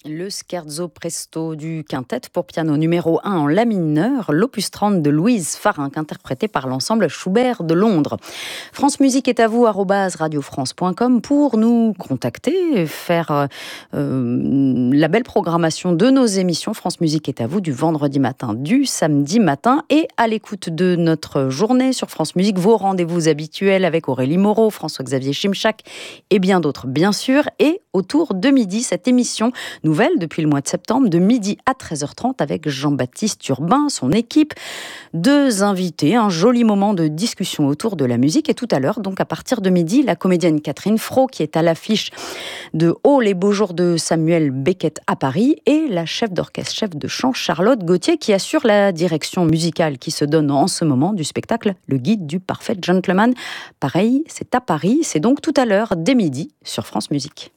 Le scherzo presto du quintet pour piano numéro 1 en la mineur, l'opus 30 de Louise Farinck, interprété par l'ensemble Schubert de Londres. France Musique est à vous, @radiofrance.com pour nous contacter, faire la belle programmation de nos émissions. France Musique est à vous du vendredi matin, du samedi matin et à l'écoute de notre journée sur France Musique, vos rendez-vous habituels avec Aurélie Moreau, François-Xavier Chimchak et bien d'autres, bien sûr. Et autour de midi, cette émission nouvelle depuis le mois de septembre, de midi à 13h30 avec Jean-Baptiste Urbain, son équipe, deux invités, un joli moment de discussion autour de la musique. Et tout à l'heure, donc à partir de midi, la comédienne Catherine Fro, qui est à l'affiche de Oh les beaux jours de Samuel Beckett à Paris, et la chef d'orchestre, chef de chant Charlotte Gauthier, qui assure la direction musicale qui se donne en ce moment du spectacle Le Guide du Parfait Gentleman. Pareil, c'est à Paris, c'est donc tout à l'heure, dès midi, sur France Musique.